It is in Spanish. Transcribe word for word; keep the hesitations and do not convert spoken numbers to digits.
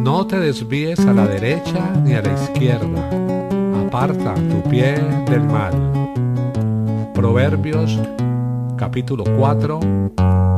No te desvíes a la derecha ni a la izquierda. Aparta tu pie del mal. Proverbios capítulo cuatro,